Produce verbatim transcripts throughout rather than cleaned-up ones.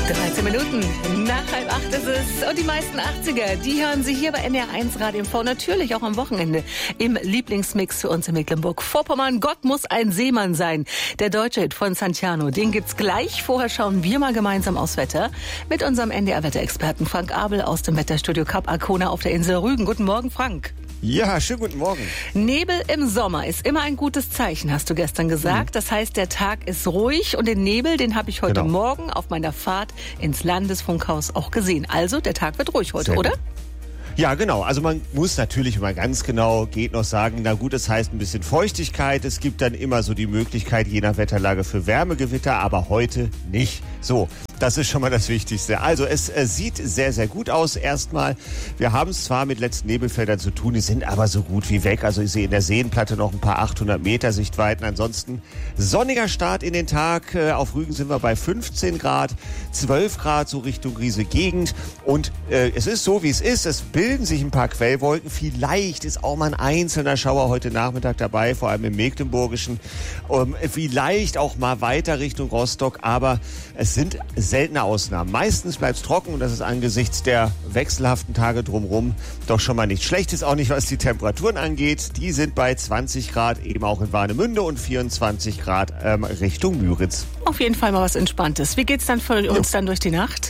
dreizehn Minuten nach halb acht ist es. Und die meisten achtziger, die hören Sie hier bei N D R eins Radio M V. Natürlich auch am Wochenende im Lieblingsmix für uns in Mecklenburg-Vorpommern. Gott muss ein Seemann sein. Der deutsche Hit von Santiano, den gibt's gleich. Vorher schauen wir mal gemeinsam aufs Wetter mit unserem N D R-Wetterexperten Frank Abel aus dem Wetterstudio Kap Arkona auf der Insel Rügen. Guten Morgen, Frank. Ja, schönen guten Morgen. Nebel im Sommer ist immer ein gutes Zeichen, hast du gestern gesagt. Das heißt, der Tag ist ruhig und den Nebel, den habe ich heute Genau. Morgen auf meiner Fahrt ins Landesfunkhaus auch gesehen. Also, der Tag wird ruhig heute, Sehr oder? gut. Ja, genau. Also man muss natürlich immer ganz genau, geht noch sagen, na gut, das heißt ein bisschen Feuchtigkeit. Es gibt dann immer so die Möglichkeit, je nach Wetterlage für Wärmegewitter, aber heute nicht. So, das ist schon mal das Wichtigste. Also es äh, sieht sehr, sehr gut aus erstmal. Wir haben es zwar mit letzten Nebelfeldern zu tun, die sind aber so gut wie weg. Also ich sehe in der Seenplatte noch ein paar achthundert Meter Sichtweiten. Ansonsten sonniger Start in den Tag. Äh, auf Rügen sind wir bei fünfzehn Grad, zwölf Grad so Richtung Riese Gegend. Und äh, es ist so, wie es ist. Es bilden sich ein paar Quellwolken. Vielleicht ist auch mal ein einzelner Schauer heute Nachmittag dabei, vor allem im Mecklenburgischen. Ähm, vielleicht auch mal weiter Richtung Rostock, aber es sind seltene Ausnahmen. Meistens bleibt es trocken und das ist angesichts der wechselhaften Tage drumherum doch schon mal nicht schlecht. Ist auch nicht, was die Temperaturen angeht. Die sind bei zwanzig Grad, eben auch in Warnemünde und vierundzwanzig Grad ähm, Richtung Müritz. Auf jeden Fall mal was Entspanntes. Wie geht's dann für uns dann durch die Nacht?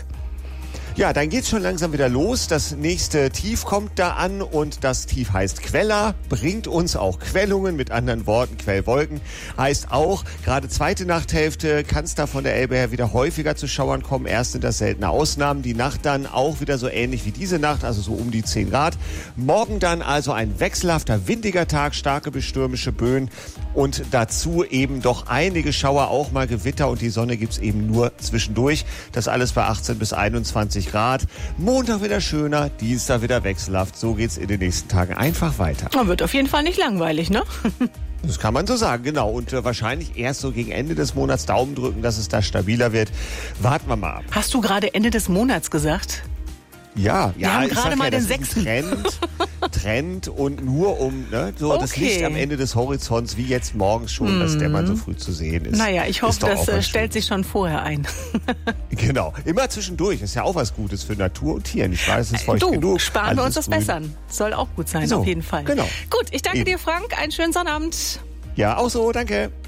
Ja, dann geht's schon langsam wieder los. Das nächste Tief kommt da an und das Tief heißt Queller, bringt uns auch Quellungen, mit anderen Worten Quellwolken. Heißt auch, gerade zweite Nachthälfte kann es da von der Elbe her wieder häufiger zu Schauern kommen. Erst sind das seltene Ausnahmen. Die Nacht dann auch wieder so ähnlich wie diese Nacht, also so um die zehn Grad. Morgen dann also ein wechselhafter, windiger Tag, starke bis stürmische Böen und dazu eben doch einige Schauer, auch mal Gewitter und die Sonne gibt's eben nur zwischendurch. Das alles bei achtzehn bis einundzwanzig Grad. Montag wieder schöner, Dienstag wieder wechselhaft. So geht's in den nächsten Tagen einfach weiter. Man wird auf jeden Fall nicht langweilig, ne? Das kann man so sagen, genau. Und äh, wahrscheinlich erst so gegen Ende des Monats Daumen drücken, dass es da stabiler wird. Warten wir mal ab. Hast du gerade Ende des Monats gesagt? Ja, Wir ja, haben ich gerade sag mal ja, den das ist ein sechsten. Trend, Trend und nur um ne, so das Okay. Licht am Ende des Horizonts, wie jetzt morgens schon, dass der mal so früh zu sehen ist. Naja, ich Ist hoffe, doch das auch äh, was stellt sich schon vorher ein. Genau, immer zwischendurch. Ist ja auch was Gutes für Natur und Tieren. Ich weiß, es ist feucht Du, genug. sparen wir uns alles das grün. Bessern. Soll auch gut sein, So, auf jeden Fall. genau. Gut, ich danke Eben. dir, Frank. Einen schönen Sonnabend. Ja, auch so, danke.